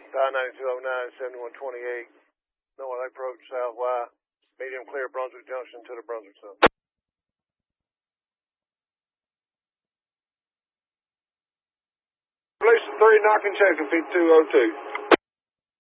I-9209, 7128. North approach South Y. Medium clear Brunswick Junction to the Brunswick Zone. Place 3, knock and check at 5202.